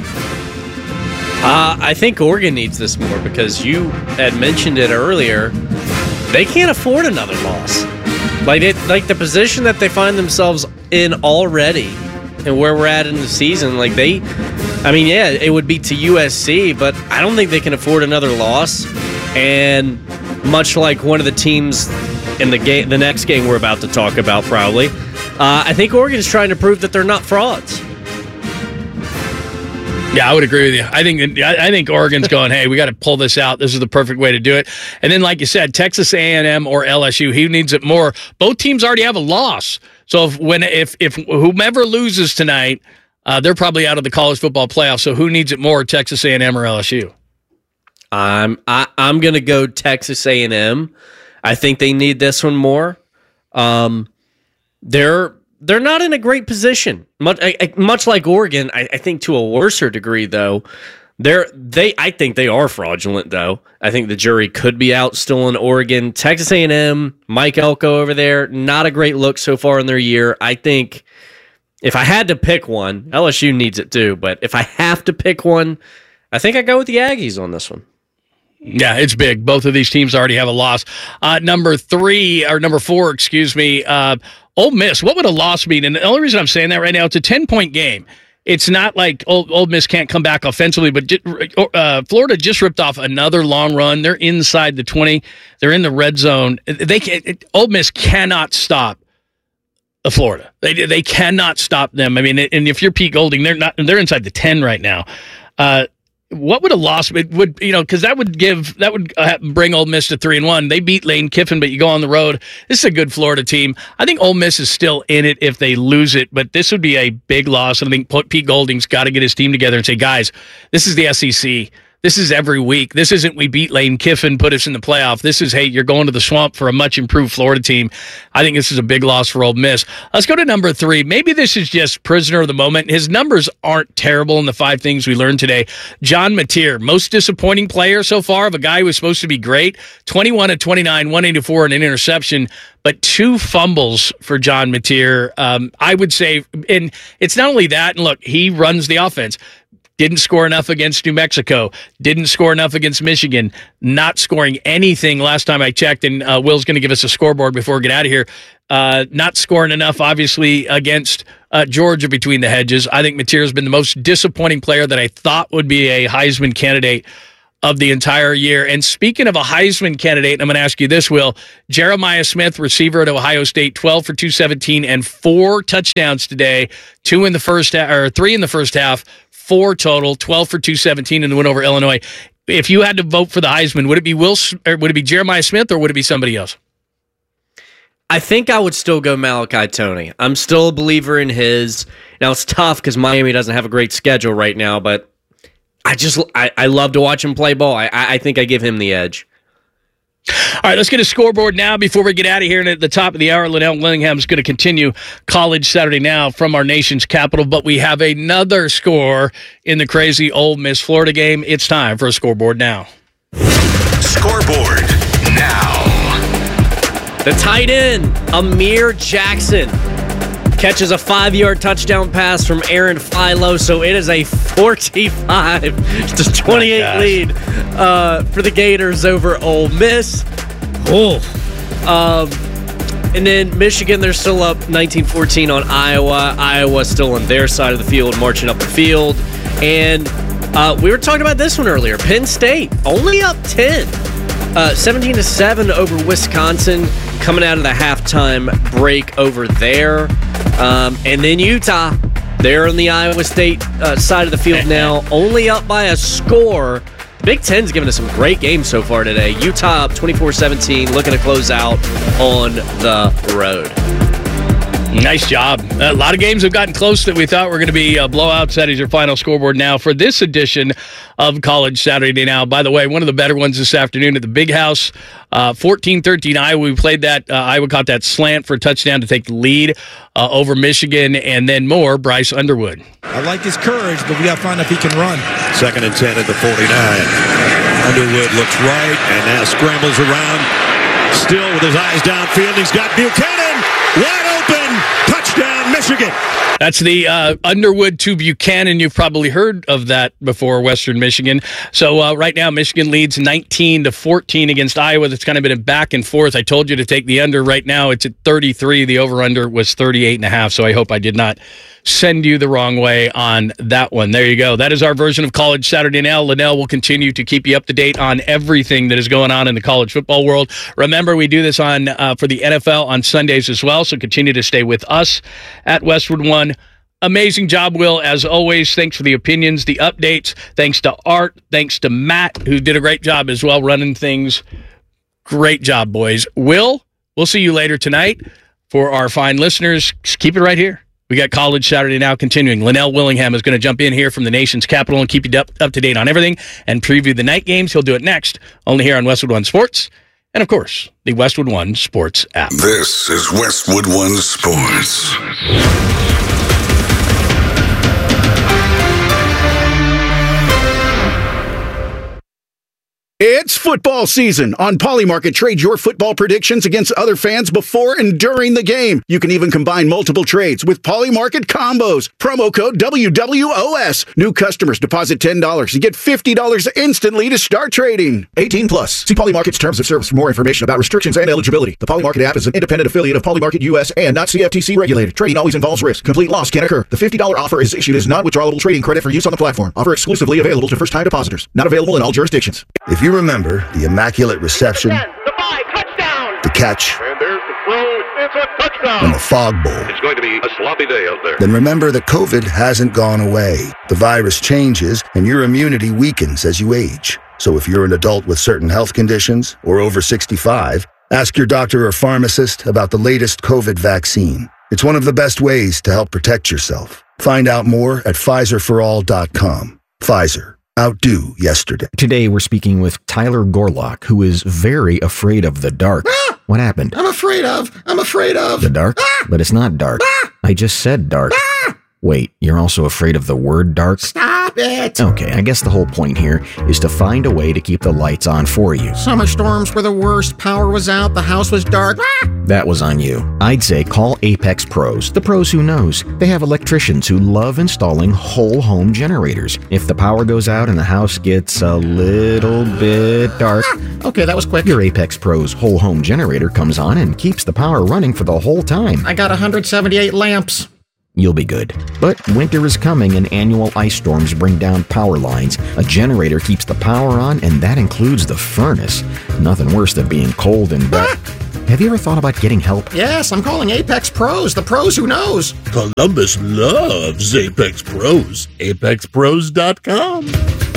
Uh, I think Oregon needs this more because you had mentioned it earlier. They can't afford another loss. Like, it, like the position that they find themselves in already and where we're at in the season, like they... I mean, yeah, it would be to U S C, but I don't think they can afford another loss. And much like one of the teams in the game, the next game we're about to talk about, probably, uh, I think Oregon's trying to prove that they're not frauds. Yeah, I would agree with you. I think I think Oregon's going, hey, we got to pull this out. This is the perfect way to do it. And then, like you said, Texas A and M or L S U, who needs it more? Both teams already have a loss. So if when if if whomever loses tonight, Uh, they're probably out of the college football playoff. So who needs it more, Texas A and M or L S U? I'm I, I'm going to go Texas A and M. I think they need this one more. Um, they're they're not in a great position. Much much like Oregon, I, I think to a worser degree though. They're they I think they are fraudulent though. I think the jury could be out still in Oregon. Texas A and M, Mike Elko over there, not a great look so far in their year. I think if I had to pick one, L S U needs it too, but if I have to pick one, I think I go with the Aggies on this one. Yeah, it's big. Both of these teams already have a loss. Uh, number three, or number four, excuse me, uh, Ole Miss. What would a loss mean? And the only reason I'm saying that right now, it's a ten-point game. It's not like Ole, Ole Miss can't come back offensively, but uh, Florida just ripped off another long run. They're inside the twenty. They're in the red zone. They can, Ole Miss cannot stop Florida. They they cannot stop them. I mean, and if you're Pete Golding, they're not. They're inside the ten right now. Uh, what would a loss it would you know? Because that would give that would bring Ole Miss to three and one. They beat Lane Kiffin, but you go on the road. This is a good Florida team. I think Ole Miss is still in it if they lose it, but this would be a big loss. And I think Pete Golding's got to get his team together and say, guys, this is the S E C. This is every week. This isn't we beat Lane Kiffin, put us in the playoff. This is, hey, you're going to the swamp for a much improved Florida team. I think this is a big loss for Ole Miss. Let's go to number three. Maybe this is just prisoner of the moment. His numbers aren't terrible in the five things we learned today. John Mateer, most disappointing player so far of a guy who was supposed to be great. twenty-one of twenty-nine, one eighty-four, and an interception, but two fumbles for John Mateer. Um, I would say, and it's not only that, and look, he runs the offense. Didn't score enough against New Mexico. Didn't score enough against Michigan. Not scoring anything last time I checked, and uh, Will's going to give us a scoreboard before we get out of here. Uh, not scoring enough, obviously, against uh, Georgia between the hedges. I think Mateer has been the most disappointing player that I thought would be a Heisman candidate of the entire year. And speaking of a Heisman candidate, I'm going to ask you this, Will. Jeremiah Smith, receiver at Ohio State, twelve for two seventeen and four touchdowns today, two in the first half, or three in the first half, four total, twelve for two seventeen in the win over Illinois. If you had to vote for the Heisman, would it be Will, or would it be Jeremiah Smith, or would it be somebody else? I think I would still go Malachi Toney. I'm still a believer in his. Now, it's tough because Miami doesn't have a great schedule right now, but I just I, I love to watch him play ball. I, I think I give him the edge. All right, let's get a scoreboard now before we get out of here. And at the top of the hour, Linnell Willingham is going to continue College Saturday Now from our nation's capital. But we have another score in the crazy Ole Miss Florida game. It's time for a scoreboard now. Scoreboard now. The tight end, Amir Jackson, catches a five-yard touchdown pass from Aaron Philo, so it is a forty-five to twenty-eight oh lead uh, for the Gators over Ole Miss. Oh, um, and then Michigan, they're still up nineteen fourteen on Iowa. Iowa still on their side of the field, marching up the field. And uh, we were talking about this one earlier. Penn State only up ten, uh, seventeen to seven over Wisconsin, coming out of the halftime break over there. Um, and then Utah, they're on the Iowa State uh, side of the field now, only up by a score. Big Ten's given us some great games so far today. Utah up twenty-four seventeen, looking to close out on the road. Nice job. A lot of games have gotten close that we thought were going to be uh, blowouts. That is your final scoreboard now for this edition of College Saturday Now. By the way, one of the better ones this afternoon at the Big House, uh, fourteen thirteen Iowa. We played that. Uh, Iowa caught that slant for a touchdown to take the lead uh, over Michigan, and then more, Bryce Underwood. I like his courage, but we got to find out if he can run. Second and ten at the forty-nine. Underwood looks right and now scrambles around. Still with his eyes downfield. He's got Buchanan wide open. Touchdown, Michigan. That's the uh, Underwood to Buchanan. You've probably heard of that before, Western Michigan. So uh, right now, Michigan leads nineteen to fourteen against Iowa. That's kind of been a back and forth. I told you to take the under. Right now, it's at thirty-three. The over-under was thirty-eight and a half. So I hope I did not send you the wrong way on that one. There you go. That is our version of College Saturday Now. Linnell will continue to keep you up to date on everything that is going on in the college football world. Remember, we do this on uh, for the N F L on Sundays as well, so continue to stay with us at Westwood One. Amazing job, Will, as always. Thanks for the opinions, the updates. Thanks to Art. Thanks to Matt, who did a great job as well running things. Great job, boys. Will, we'll see you later tonight. For our fine listeners, just keep it right here. We got College Saturday Now continuing. Linnell Willingham is going to jump in here from the nation's capital and keep you up, up to date on everything and preview the night games. He'll do it next, only here on Westwood One Sports. And, of course, the Westwood One Sports app. This is Westwood One Sports. It's football season. On Polymarket, trade your football predictions against other fans before and during the game. You can even combine multiple trades with Polymarket combos. Promo code W W O S. New customers deposit ten dollars and get fifty dollars instantly to start trading. eighteen plus. See Polymarket's terms of service for more information about restrictions and eligibility. The Polymarket app is an independent affiliate of Polymarket U S and not C F T C regulated. Trading always involves risk. Complete loss can occur. The fifty dollars offer is issued as non-withdrawable trading credit for use on the platform. Offer exclusively available to first-time depositors. Not available in all jurisdictions. If you remember the immaculate reception, the, five, touchdown. The catch, and there's the throw, it's a touchdown. And the fog bowl. It's going to be a sloppy day out there. Then remember that COVID hasn't gone away. The virus changes, and your immunity weakens as you age. So if you're an adult with certain health conditions or over sixty-five, ask your doctor or pharmacist about the latest COVID vaccine. It's one of the best ways to help protect yourself. Find out more at Pfizer for all dot com. Pfizer. Outdo yesterday. Today we're speaking with Tyler Gorlock, who is very afraid of the dark. Ah! What happened? I'm afraid of. I'm afraid of. The dark? Ah! But it's not dark. Ah! I just said dark. Ah! Wait, you're also afraid of the word dark? Stop it. Okay, I guess the whole point here is to find a way to keep the lights on for you. Summer storms were the worst. Power was out. The house was dark. Ah! That was on you. I'd say call Apex Pros, the pros who knows. They have electricians who love installing whole home generators. If the power goes out and the house gets a little bit dark, ah! Okay, that was quick. Your Apex Pros whole home generator comes on and keeps the power running for the whole time. I got one hundred seventy-eight lamps. You'll be good. But winter is coming and annual ice storms bring down power lines. A generator keeps the power on, and that includes the furnace. Nothing worse than being cold and dark. Have you ever thought about getting help? Yes, I'm calling Apex Pros, the pros who knows. Columbus loves Apex Pros. apex pros dot com.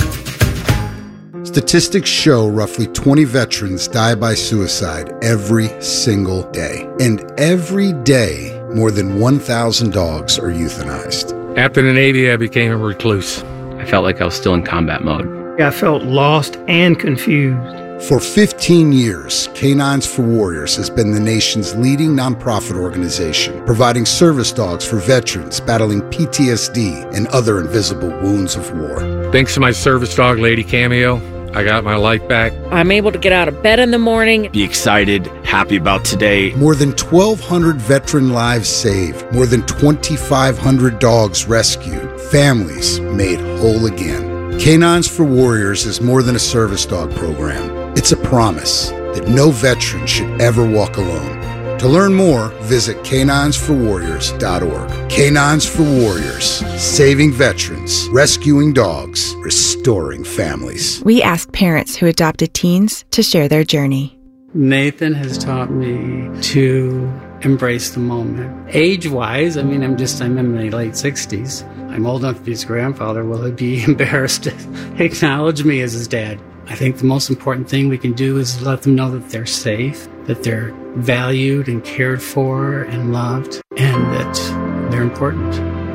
Statistics show roughly twenty veterans die by suicide every single day. And every day, more than one thousand dogs are euthanized. After the Navy, I became a recluse. I felt like I was still in combat mode. I felt lost and confused. For fifteen years, Canines for Warriors has been the nation's leading nonprofit organization, providing service dogs for veterans battling P T S D and other invisible wounds of war. Thanks to my service dog, Lady Cameo, I got my life back. I'm able to get out of bed in the morning. Be excited, happy about today. More than twelve hundred veteran lives saved. More than twenty-five hundred dogs rescued. Families made whole again. Canines for Warriors is more than a service dog program. It's a promise that no veteran should ever walk alone. To learn more, visit canines for warriors dot org. Canines for Warriors, saving veterans, rescuing dogs, restoring families. We asked parents who adopted teens to share their journey. Nathan has taught me to embrace the moment. Age-wise, I mean, I'm just, I'm in my late sixties. I'm old enough to be his grandfather. Will he be embarrassed to acknowledge me as his dad? I think the most important thing we can do is let them know that they're safe, that they're valued and cared for and loved, and that they're important.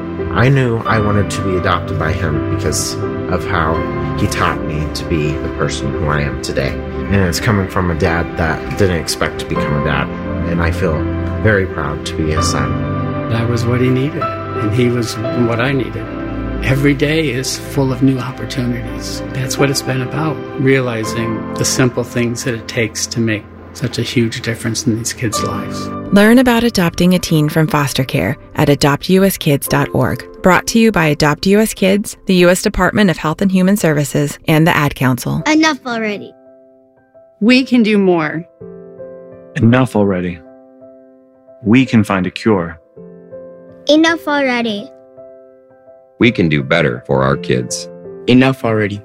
I knew I wanted to be adopted by him because of how he taught me to be the person who I am today. And it's coming from a dad that didn't expect to become a dad. And I feel very proud to be his son. That was what he needed, and he was what I needed. Every day is full of new opportunities. That's what it's been about, realizing the simple things that it takes to make such a huge difference in these kids' lives. Learn about adopting a teen from foster care at adopt u s kids dot org. Brought to you by Adopt U S Kids, the U S Department of Health and Human Services, and the Ad Council. Enough already. We can do more. Enough already. We can find a cure. Enough already. We can do better for our kids. Enough already.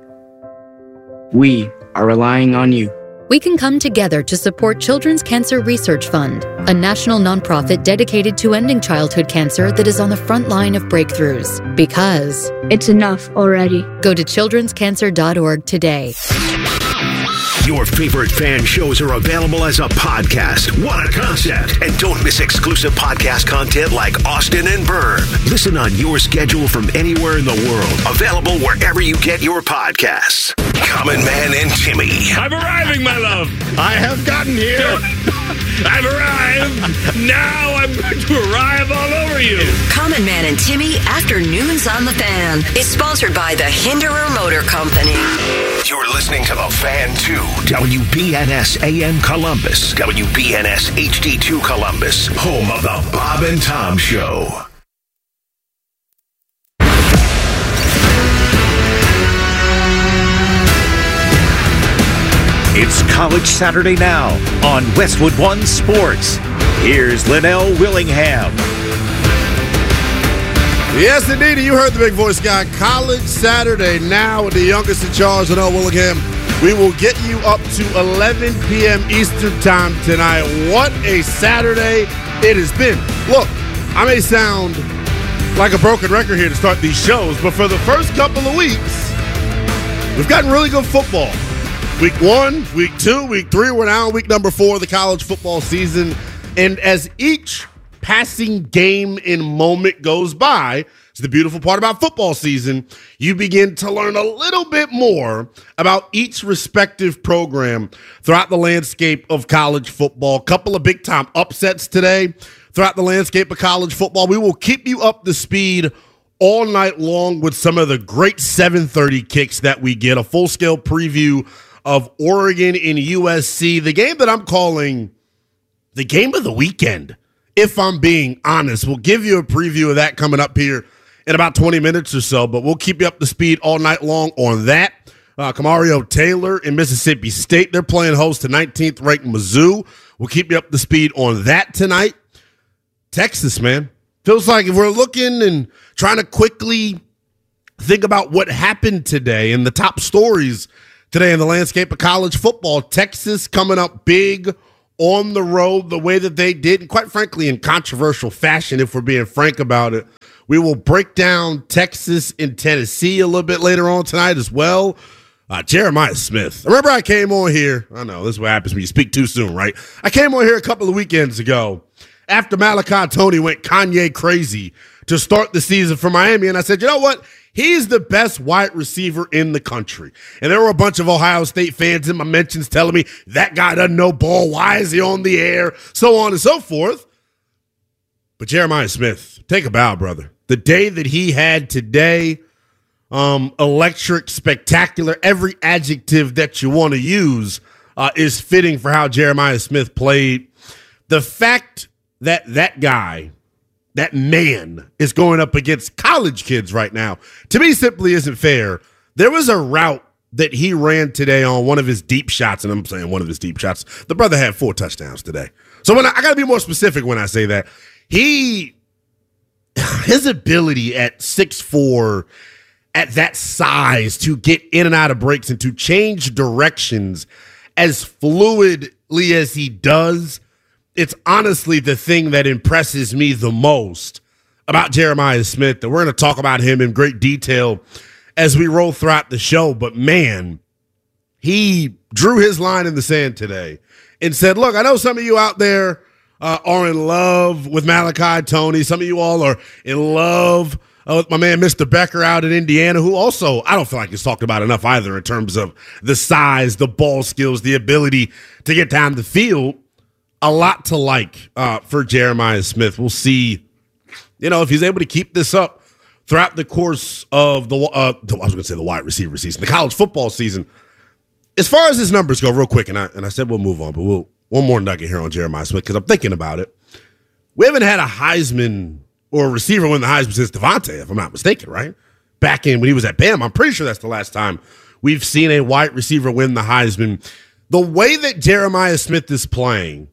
We are relying on you. We can come together to support Children's Cancer Research Fund, a national nonprofit dedicated to ending childhood cancer that is on the front line of breakthroughs. Because it's enough already. Go to children's cancer dot org today. Your favorite fan shows are available as a podcast. What a concept. And don't miss exclusive podcast content like Austin and Byrne. Listen on your schedule from anywhere in the world. Available wherever you get your podcasts. Common Man and Timmy. I'm arriving, my love. I have gotten here. I've arrived. Now I'm going to arrive all over you. Common Man and Timmy Afternoons on the Fan is sponsored by the Hinderer Motor Company. You're listening to The Fan two. W B N S A M Columbus. W B N S H D two Columbus. Home of the Bob and Tom Show. It's College Saturday now on Westwood One Sports. Here's Linnell Willingham. Yes, indeed. You heard the big voice guy. College Saturday now with the youngest in charge, Linnell Willingham. We will get you up to eleven p.m. Eastern time tonight. What a Saturday it has been. Look, I may sound like a broken record here to start these shows, but for the first couple of weeks, we've gotten really good football. Week one, week two, week three, we're now in week number four of the college football season. And as each passing game and moment goes by, it's the beautiful part about football season, you begin to learn a little bit more about each respective program throughout the landscape of college football. A couple of big-time upsets today throughout the landscape of college football. We will keep you up to speed all night long with some of the great seven thirty kicks that we get, a full-scale preview of Oregon and U S C, the game that I'm calling the game of the weekend, if I'm being honest. We'll give you a preview of that coming up here in about twenty minutes or so, but we'll keep you up to speed all night long on that. Uh, Camario Taylor in Mississippi State, they're playing host to nineteenth ranked Mizzou. We'll keep you up to speed on that tonight. Texas, man. Feels like if we're looking and trying to quickly think about what happened today and the top stories today in the landscape of college football, Texas coming up big on the road the way that they did, and quite frankly, in controversial fashion, if we're being frank about it. We will break down Texas and Tennessee a little bit later on tonight as well. Uh, Jeremiah Smith. I remember I came on here. I know, this is what happens when you speak too soon, right? I came on here a couple of weekends ago after Malachi Tony went Kanye crazy to start the season for Miami, and I said, you know what? He's the best wide receiver in the country. And there were a bunch of Ohio State fans in my mentions telling me, that guy doesn't know ball. Why is he on the air? So on and so forth. But Jeremiah Smith, take a bow, brother. The day that he had today, um, electric, spectacular, every adjective that you want to use uh, is fitting for how Jeremiah Smith played. The fact that that guy, that man, is going up against college kids right now, to me simply isn't fair. There was a route that he ran today on one of his deep shots, and I'm saying one of his deep shots. The brother had four touchdowns today. So when I, I got to be more specific when I say that. He, his ability at six foot four, at that size, to get in and out of breaks and to change directions as fluidly as he does, it's honestly the thing that impresses me the most about Jeremiah Smith, that we're going to talk about him in great detail as we roll throughout the show. But, man, he drew his line in the sand today and said, look, I know some of you out there uh, are in love with Malachi Tony. Some of you all are in love uh, with my man Mister Becker out in Indiana, who also I don't feel like he's talked about enough either in terms of the size, the ball skills, the ability to get down the field. A lot to like uh, for Jeremiah Smith. We'll see, you know, if he's able to keep this up throughout the course of the, uh, the I was going to say the wide receiver season, the college football season. As far as his numbers go, real quick, and I and I said we'll move on, but we'll one more nugget here on Jeremiah Smith because I'm thinking about it. We haven't had a Heisman or a receiver win the Heisman since Devontae, if I'm not mistaken, right? Back in when he was at Bama, I'm pretty sure that's the last time we've seen a wide receiver win the Heisman. The way that Jeremiah Smith is playing,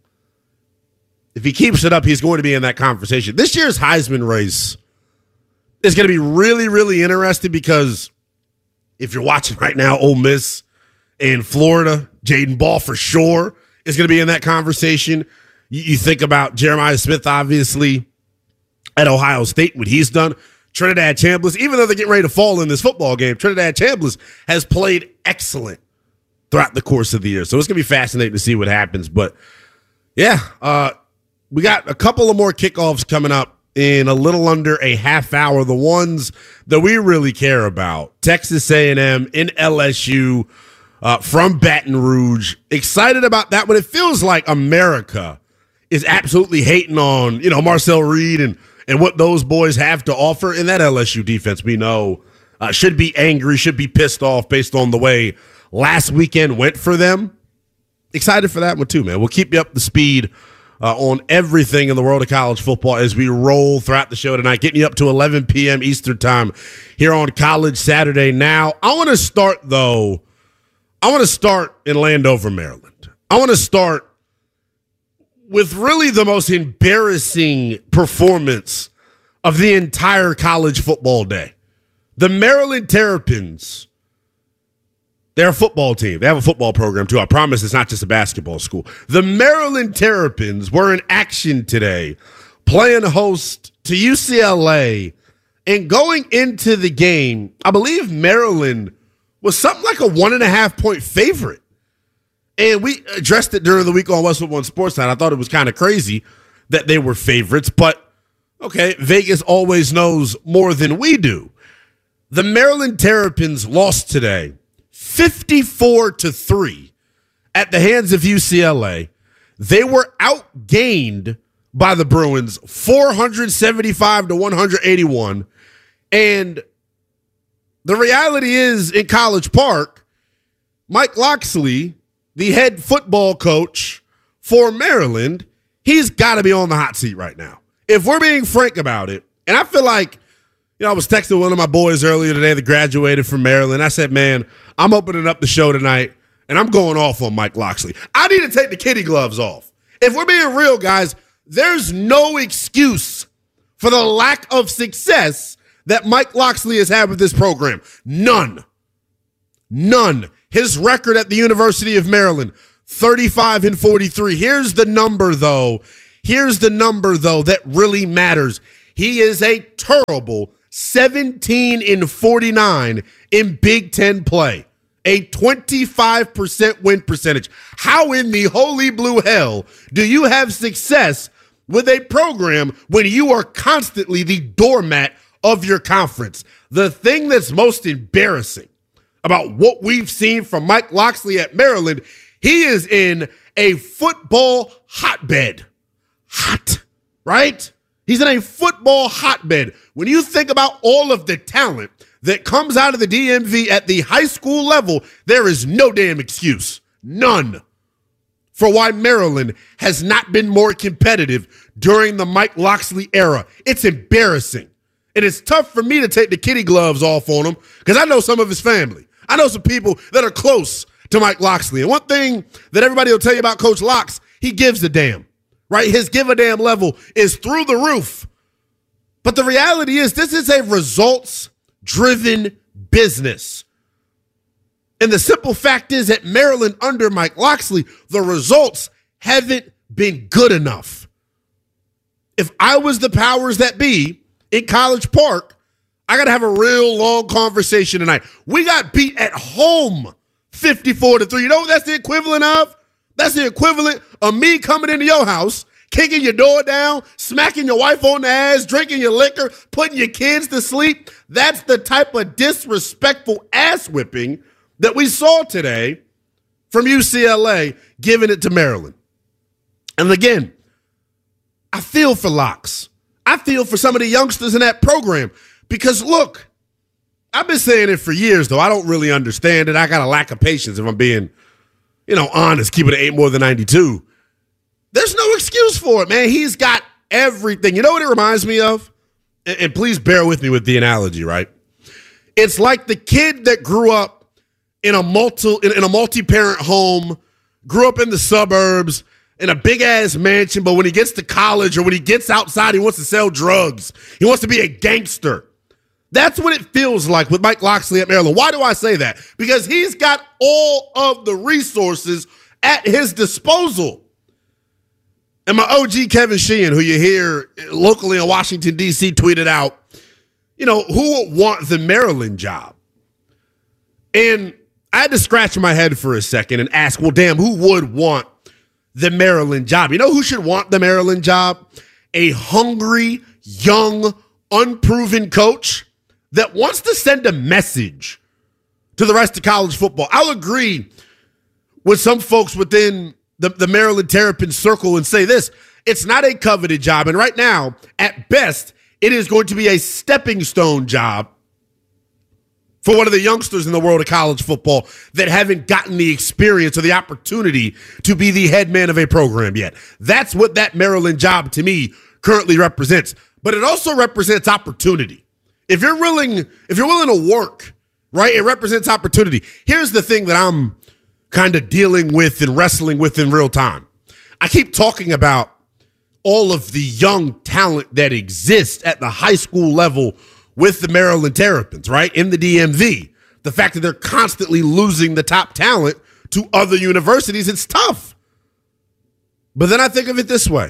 if he keeps it up, he's going to be in that conversation. This year's Heisman race is going to be really, really interesting because if you're watching right now, Ole Miss and Florida, Jaden Ball for sure is going to be in that conversation. You, you think about Jeremiah Smith, obviously, at Ohio State, what he's done. Trinidad Chambliss, even though they're getting ready to fall in this football game, Trinidad Chambliss has played excellent throughout the course of the year. So it's going to be fascinating to see what happens. But, yeah, uh, we got a couple of more kickoffs coming up in a little under a half hour. The ones that we really care about, Texas A and M in L S U uh, from Baton Rouge. Excited about that one. It feels like America is absolutely hating on, you know, Marcel Reed and, and what those boys have to offer. In that L S U defense, we know, uh, should be angry, should be pissed off based on the way last weekend went for them. Excited for that one too, man. We'll keep you up to speed Uh, on everything in the world of college football as we roll throughout the show tonight, getting you up to eleven p.m. Eastern time here on College Saturday Now. I want to start, though, I want to start in Landover, Maryland. I want to start with really the most embarrassing performance of the entire college football day. The Maryland Terrapins, they're a football team. They have a football program, too. I promise it's not just a basketball school. The Maryland Terrapins were in action today, playing host to U C L A. And going into the game, I believe Maryland was something like a one and a half point favorite. And we addressed it during the week on Westwood One Sports Night. I thought it was kind of crazy that they were favorites, but okay, Vegas always knows more than we do. The Maryland Terrapins lost today fifty-four to three at the hands of U C L A. They were outgained by the Bruins four seventy-five to one eighty-one. And the reality is, in College Park, Mike Locksley, the head football coach for Maryland, he's got to be on the hot seat right now. If we're being frank about it, and I feel like, you know, I was texting one of my boys earlier today that graduated from Maryland. I said, man, I'm opening up the show tonight, and I'm going off on Mike Locksley. I need to take the kitty gloves off. If we're being real, guys, there's no excuse for the lack of success that Mike Locksley has had with this program. None. None. His record at the University of Maryland, thirty-five and forty-three. Here's the number, though. Here's the number, though, that really matters. He is a terrible seventeen and forty-nine in Big Ten play. A twenty-five percent win percentage. How in the holy blue hell do you have success with a program when you are constantly the doormat of your conference? The thing that's most embarrassing about what we've seen from Mike Locksley at Maryland, he is in a football hotbed. Hot, right? He's in a football hotbed. When you think about all of the talent that comes out of the D M V at the high school level, there is no damn excuse, none, for why Maryland has not been more competitive during the Mike Locksley era. It's embarrassing. And it's tough for me to take the kitty gloves off on him because I know some of his family. I know some people that are close to Mike Locksley. And one thing that everybody will tell you about Coach Locks, he gives a damn, right? His give a damn level is through the roof. But the reality is this is a results-driven business. And the simple fact is at Maryland under Mike Locksley, the results haven't been good enough. If I was the powers that be in College Park, I got to have a real long conversation tonight. We got beat at home fifty-four to three. You know what that's the equivalent of? That's the equivalent of me coming into your house, kicking your door down, smacking your wife on the ass, drinking your liquor, putting your kids to sleep. That's the type of disrespectful ass whipping that we saw today from U C L A giving it to Maryland. And again, I feel for Locks. I feel for some of the youngsters in that program because, look, I've been saying it for years, though. I don't really understand it. I got a lack of patience if I'm being, you know, honest, keeping it eight more than ninety-two. There's no excuse for it, man. He's got everything. You know what it reminds me of? And, and please bear with me with the analogy, right? It's like the kid that grew up in a multi in, in a multi-parent home, grew up in the suburbs, in a big-ass mansion, but when he gets to college or when he gets outside, he wants to sell drugs. He wants to be a gangster. That's what it feels like with Mike Locksley at Maryland. Why do I say that? Because he's got all of the resources at his disposal. And my O G Kevin Sheehan, who you hear locally in Washington, D C, tweeted out, you know, who would want the Maryland job? And I had to scratch my head for a second and ask, well, damn, who would want the Maryland job? You know who should want the Maryland job? A hungry, young, unproven coach that wants to send a message to the rest of college football. I'll agree with some folks within the, the Maryland Terrapins circle and say this, it's not a coveted job. And right now, at best, it is going to be a stepping stone job for one of the youngsters in the world of college football that haven't gotten the experience or the opportunity to be the head man of a program yet. That's what that Maryland job, to me, currently represents. But it also represents opportunity. If you're willing, if you're willing to work, right, it represents opportunity. Here's the thing that I'm kind of dealing with and wrestling with in real time. I keep talking about all of the young talent that exists at the high school level with the Maryland Terrapins, right, in the D M V. The fact that they're constantly losing the top talent to other universities, it's tough. But then I think of it this way.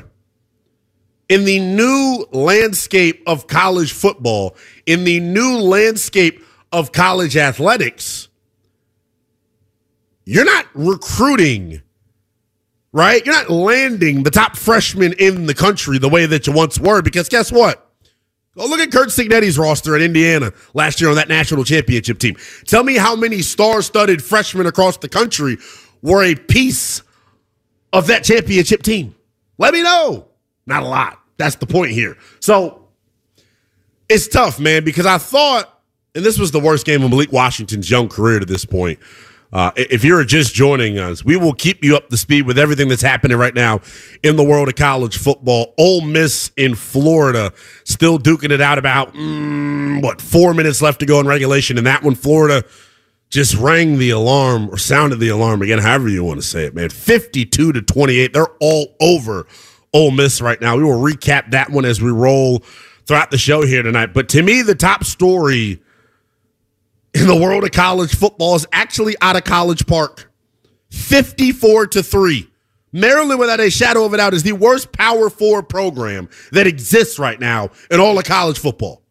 In the new landscape of college football, in the new landscape of college athletics, you're not recruiting right? You're not landing the top freshmen in the country the way that you once were, because guess what? Go look at Curt Cignetti's roster at Indiana last year on that national championship team. Tell me how many star-studded freshmen across the country were a piece of that championship team. Let me know. Not a lot. That's the point here. So it's tough, man, because I thought, and this was the worst game of Malik Washington's young career to this point. Uh, if you're just joining us, we will keep you up to speed with everything that's happening right now in the world of college football. Ole Miss in Florida still duking it out about, mm, what, four minutes left to go in regulation. And that one, Florida just rang the alarm or sounded the alarm again, however you want to say it, man. fifty-two to twenty-eight. They're all over Ole Miss right now. We will recap that one as we roll throughout the show here tonight. But to me, the top story in the world of college football is actually out of College Park. fifty-four to three. Maryland, without a shadow of a doubt, is the worst Power Four program that exists right now in all of college football.